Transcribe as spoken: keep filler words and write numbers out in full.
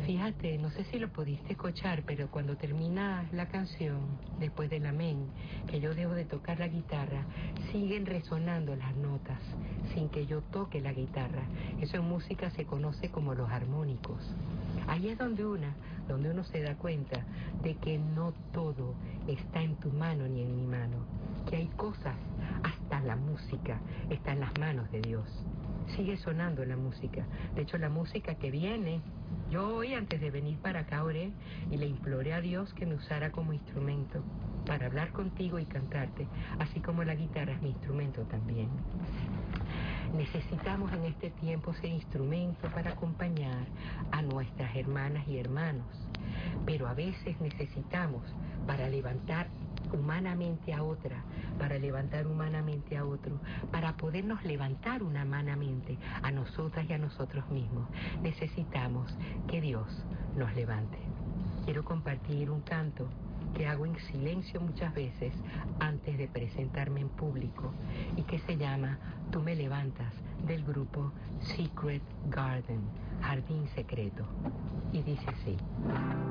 Fíjate, no sé si lo pudiste escuchar, pero cuando termina la canción, después del amén, que yo dejo de tocar la guitarra, siguen resonando las notas sin que yo toque la guitarra. Eso en música se conoce como los armónicos. Ahí es donde una, donde uno se da cuenta de que no todo está en tu mano ni en mi mano, que hay cosas, hasta la música, está en las manos de Dios. Sigue sonando la música. De hecho, la música que viene, yo hoy antes de venir para acá oré y le imploré a Dios que me usara como instrumento para hablar contigo y cantarte, así como la guitarra es mi instrumento también. Necesitamos en este tiempo ser instrumento para acompañar a nuestras hermanas y hermanos, pero a veces necesitamos para levantar humanamente a otra, para levantar humanamente a otro, para podernos levantar humanamente a nosotras y a nosotros mismos. Necesitamos que Dios nos levante. Quiero compartir un canto que hago en silencio muchas veces antes de presentarme en público y que se llama Tú me levantas, del grupo Secret Garden, Jardín Secreto, y dice así.